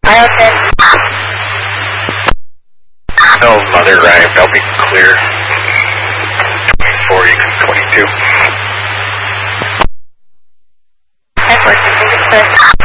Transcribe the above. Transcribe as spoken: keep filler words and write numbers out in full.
I open. No, mother arrived. I'll be clear. twenty-four, you can twenty-two. Airport, clear.